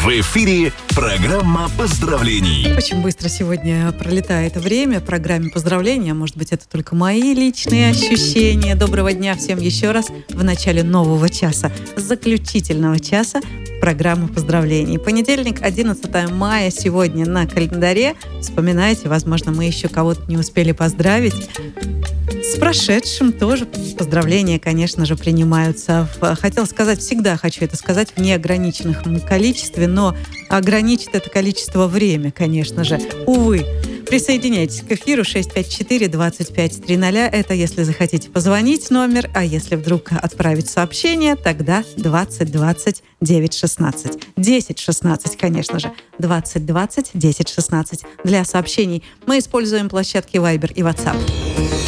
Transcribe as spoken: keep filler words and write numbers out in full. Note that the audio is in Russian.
В эфире программа поздравлений. Очень быстро сегодня пролетает время в программе поздравления. Может быть, это только мои личные ощущения. Доброго дня всем еще раз в начале нового часа, заключительного часа программы поздравлений. Понедельник, одиннадцатое мая, сегодня на календаре. Вспоминайте, возможно, мы еще кого-то не успели поздравить. С прошедшим тоже поздравления, конечно же, принимаются. Хотела сказать, всегда хочу это сказать, в неограниченном количестве, но ограничит это количество время, конечно же. Увы. Присоединяйтесь к эфиру шесть пять четыре двадцать пять триста. Это если захотите позвонить номер, а если вдруг отправить сообщение, тогда двадцать двадцать девять шестнадцать. десять шестнадцать, конечно же. двадцать двадцать десять шестнадцать. Для сообщений мы используем площадки Viber и WhatsApp.